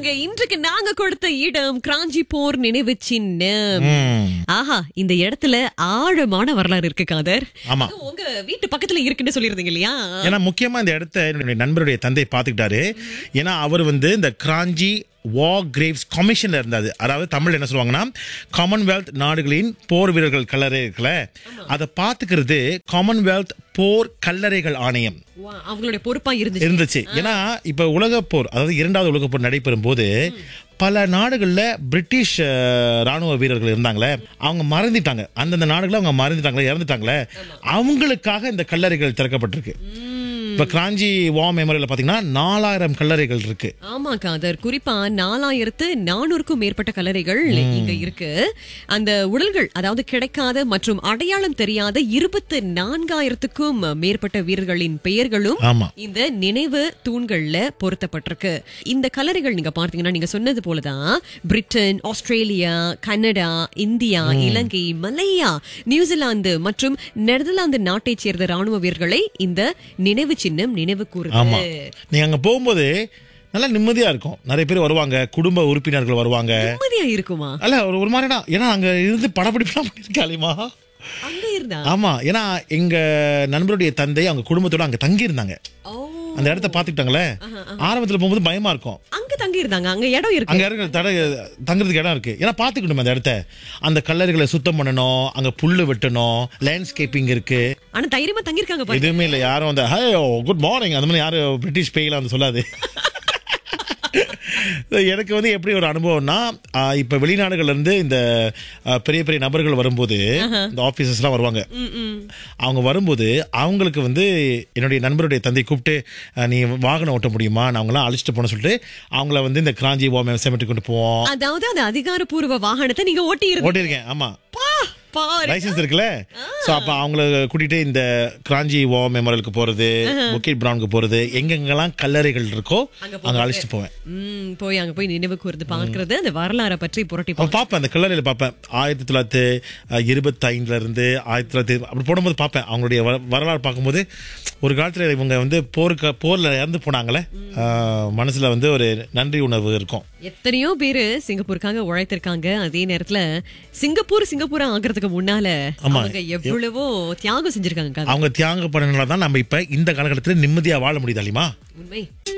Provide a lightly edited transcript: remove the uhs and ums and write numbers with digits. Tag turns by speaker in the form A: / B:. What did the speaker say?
A: சொல்லுங்க, இன்றைக்கு நாங்க கொடுத்த இடம் கிராஞ்சி போர் நினைவு சின்னம். ஆஹா, இந்த இடத்துல ஆழமான வரலாறு இருக்கு காதர்.
B: ஆமா,
A: உங்க வீட்டு பக்கத்துல இருக்குன்னு சொல்லிருந்தீங்க இல்லையா?
B: ஏன்னா முக்கியமா இந்த இடத்த என்னுடைய நண்பருடைய தந்தை பாத்துக்கிட்டாரு. ஏன்னா அவர் இந்த கிராஞ்சி வார் கிரேவ்ஸ் கமிஷன்ல இருந்தாரு. அதாவது தமிழ் என்ன சொல்லுவாங்கன்னா, காமன்வெல்த் நாடுகளின் போர் வீரர்கள் கல்லறை இருக்குல்ல, அதை பாத்துக்கிறது காமன்வெல்த் போர் கல்லறைகள் ஆணையம்
A: அவங்களுடைய பொறுப்பா
B: இருந்துச்சு. ஏன்னா இப்ப உலக போர், அதாவது இரண்டாவது உலக போர் நடைபெறும் போது பல நாடுகள்ல பிரிட்டிஷ் ராணுவ வீரர்கள் இருந்தாங்களே, அவங்க மறந்துட்டாங்க. அந்தந்த நாடுகளை அவங்க மறந்துட்டாங்களே, இறந்துட்டாங்களே, அவங்களுக்காக இந்த கல்லறைகள் திறக்கப்பட்டிருக்கு. இப்ப கிராஞ்சி வார் மெமோரியல்ல பாத்தீங்கன்னா 4000 கல்லறைகள் இருக்கு.
A: ஆமா காதர், குறிப்பா 4400க்கும் மேற்பட்ட கல்லறைகள் இங்க இருக்கு. அந்த உடல்கள், அதாவது கிடைக்காத மற்றும் அடையாளம் தெரியாத 24,000க்கும் மேற்பட்ட வீரர்களின் பெயர்களும் இந்த நினைவு தூண்கள்ல பொருத்தப்பட்டிருக்கு. இந்த கல்லறைகள் நீங்க பார்த்தீங்கன்னா, நீங்க சொன்னது போலதான் பிரிட்டன், ஆஸ்திரேலியா, கனடா, இந்தியா, இலங்கை, மலேயா, நியூசிலாந்து மற்றும் நெதர்லாந்து நாட்டை சேர்ந்த ராணுவ வீரர்களை இந்த நினைவு சின்னம் நினைவு கூறுது.
B: நீங்க அங்க போகும்போது நல்லா நிம்மதியா இருக்கும். நிறைய பேர் வருவாங்க, குடும்ப உறுப்பினர்கள் வருவாங்க.
A: நிம்மதியா இருக்குமா?
B: அல்ல, ஒரு மாதிரிடா. ஏன்னா அங்க இருந்து படப்பிடிப்புலாம் பண்ணிருக்காளிமா. ஆமா, ஏன்னா எங்க நண்பருடைய தந்தை அவங்க குடும்பத்தோட அங்க தங்கி இருந்தாங்க. அந்த இடத்த பாத்துக்கிட்டாங்களே, ஆரம்பத்துல போகும்போது பயமா இருக்கும்.
A: அங்க தங்கி இருந்தாங்க, அங்க இடம் இருக்கு,
B: அங்க தங்குறதுக்கு இடம் இருக்கு. ஏன்னா பாத்துக்கணும் அந்த இடத்த. அந்த கல்லறைகளை சுத்தம் பண்ணணும், அங்க புல்லு வெட்டணும், லேண்ட்ஸ்கேப்பிங் இருக்கு.
A: ஆனா தைரியமா தங்கி இருக்காங்க.
B: எதுவுமே இல்ல, யாரும் அந்த ஹலோ குட் மார்னிங் அந்த மாதிரி யாரும் பிரிட்டிஷ் பேய்லாம் வந்து சொல்லாது. எனக்கு எப்படி ஒரு அனுபவம்னா, இப்ப வெளிநாடுகள்ல இருந்து இந்த பெரிய பெரிய நபர்கள் வரும்போது, இந்த ஆபீசர்ஸ் எல்லாம் வருவாங்க. அவங்க வரும்போது அவங்களுக்கு என்னுடைய நண்பருடைய தந்தை கூப்பிட்டு, நீ வாகனம் ஓட்ட முடியுமா, நான் அவங்களாம் அழிச்சிட்டு போன சொல்லிட்டு அவங்கள இந்த கிராஞ்சி வார் செமெட்ரி கொண்டு போவோம்.
A: அதாவது அந்த அதிகாரப்பூர்வ வாகனத்தை நீங்க ஓட்டியிருக்கேன்.
B: ஆமா, லைசன்ஸ் இருக்குல்ல. சோ அப்ப அவங்கள கூட்டிட்டு இந்த கிராஞ்சி வார் மெமோரியலுக்கு போறது, புக்கெட் பிரவுனுக்கு போறது, எங்கெங்கெல்லாம் கல்லறைகள் இருக்கோ அங்க அழைச்சிட்டு போவேன்.
A: போய் அங்க போய் நினைவு கூர்ந்து பாக்குறது, அந்த வரலாறை பற்றி புரட்டி
B: பாப்பேன். அந்த கல்லறையில பாப்பேன். 1925 இருந்து 1900 அப்படி போடும்போது பாப்பேன். அவங்களுடைய வரலாறு பார்க்கும்போது, ஒரு காலத்துல இவங்க போர்ல இறந்து போனாங்களே, மனசுல ஒரு நன்றி உணர்வு இருக்கும்.
A: எத்தனையோ பேரு சிங்கப்பூருக்காக உழைத்திருக்காங்க. அதே நேரத்துல சிங்கப்பூரா ஆகிறதுக்கு முன்னால அவங்க எவ்வளவோ தியாகம் செஞ்சிருக்காங்க.
B: அவங்க தியாகம் பண்ணனாலதான் நம்ம இப்ப இந்த காலகட்டத்துல நிம்மதியா வாழ முடியுது.
A: உண்மை.